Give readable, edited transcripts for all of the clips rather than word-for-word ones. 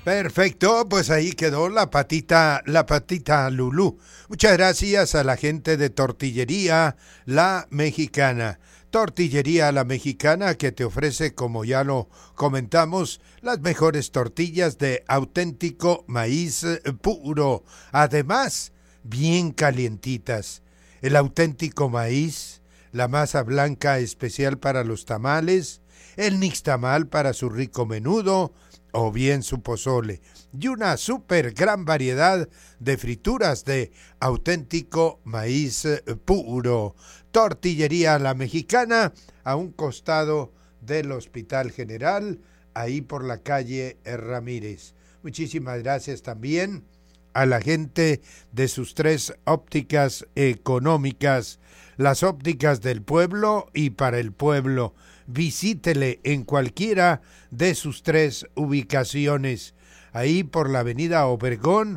Perfecto, pues ahí quedó la patita Lulú. Muchas gracias a la gente de Tortillería La Mexicana. Tortillería La Mexicana que te ofrece, como ya lo comentamos, las mejores tortillas de auténtico maíz puro. Además, bien calientitas. El auténtico maíz, la masa blanca especial para los tamales, el nixtamal para su rico menudo, o bien su pozole, y una súper gran variedad de frituras de auténtico maíz puro. Tortillería La Mexicana, a un costado del Hospital General, ahí por la calle Ramírez. Muchísimas gracias también a la gente de sus 3 ópticas económicas, las ópticas del pueblo y para el pueblo. Visítele en cualquiera de sus 3 ubicaciones, ahí por la avenida Obregón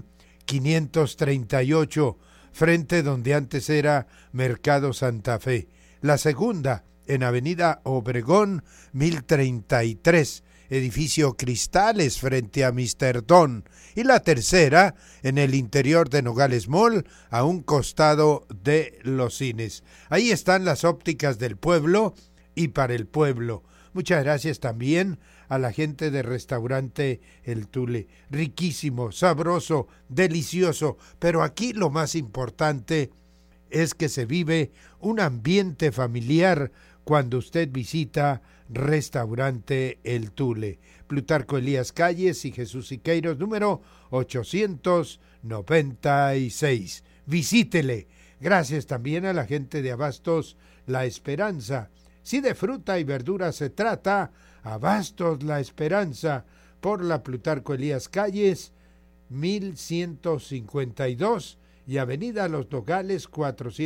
538, frente donde antes era Mercado Santa Fe. La segunda en avenida Obregón 1033, edificio Cristales frente a Mr. Don. Y la tercera en el interior de Nogales Mall, a un costado de los cines. Ahí están las ópticas del pueblo y para el pueblo. Muchas gracias también a la gente de restaurante El Tule. Riquísimo, sabroso, delicioso, pero aquí lo más importante es que se vive un ambiente familiar cuando usted visita restaurante El Tule. Plutarco Elías Calles y Jesús Siqueiros, número 896. Visítele. Gracias también a la gente de Abastos La Esperanza. Si de fruta y verdura se trata, Abastos La Esperanza, por la Plutarco Elías Calles, 1152 y avenida Los Nogales 400.